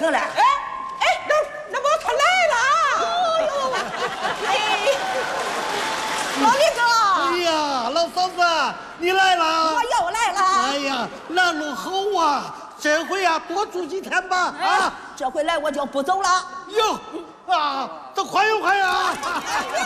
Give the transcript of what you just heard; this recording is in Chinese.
成了。 那么他来了。老李哥。 哎呀，老嫂子，你来了。 我又来了。 哎呀，来路好啊！这回呀，多住几天吧。啊， 这回来我就不走了。 哟，啊，这快呀！ 别